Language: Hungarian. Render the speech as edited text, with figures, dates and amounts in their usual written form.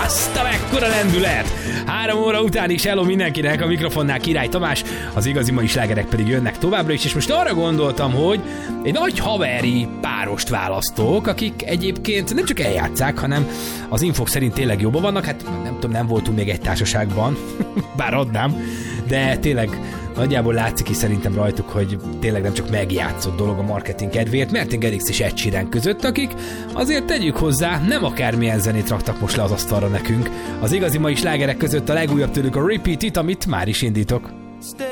Azt a mekkora lendület! 3 óra után is hello mindenkinek, a mikrofonnál Király Tamás, az igazi mai slágerek pedig jönnek továbbra is, és most arra gondoltam, hogy egy nagy haveri párost választok, akik egyébként nem csak eljátszák, hanem az infok szerint tényleg jobban vannak, hát nem tudom, nem voltunk még egy társaságban, bár adnám, de tényleg nagyjából látszik is szerintem rajtuk, hogy tényleg nem csak megjátszott dolog a marketing kedvéért, Martin Garrix és Ed Sheeran között, akik azért tegyük hozzá, nem akármilyen zenét raktak most le az asztalra nekünk. Az igazi mai slágerek között a legújabb tőlük a Repeat It, amit már is indítok.